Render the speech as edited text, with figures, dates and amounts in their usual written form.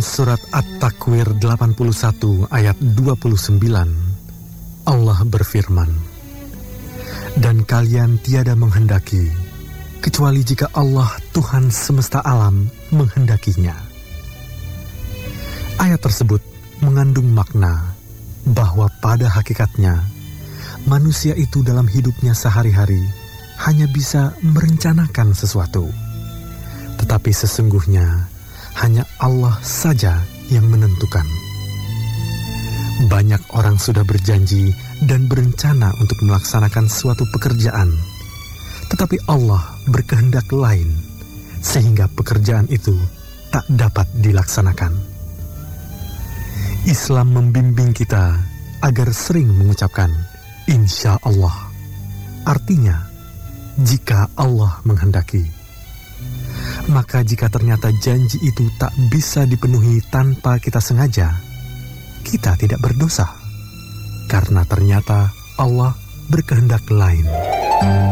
surat At-Takwir 81 ayat 29, Allah berfirman, "Dan kalian tiada menghendaki, kecuali jika Allah Tuhan semesta alam menghendakinya." Ayat tersebut mengandung makna bahwa pada hakikatnya, manusia itu dalam hidupnya sehari-hari hanya bisa merencanakan sesuatu. Tetapi sesungguhnya, hanya Allah saja yang menentukan. Banyak orang sudah berjanji dan berencana untuk melaksanakan suatu pekerjaan, tetapi Allah berkehendak lain, sehingga pekerjaan itu tak dapat dilaksanakan. Islam membimbing kita agar sering mengucapkan insya Allah. Artinya, jika Allah menghendaki. Maka jika ternyata janji itu tak bisa dipenuhi tanpa kita sengaja, kita tidak berdosa, karena ternyata Allah berkehendak lain.